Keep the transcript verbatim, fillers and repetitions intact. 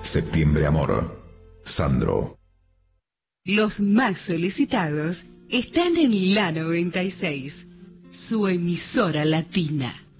Septiembre Amor. Sandro. Los más solicitados están en la noventa y seis, su emisora latina.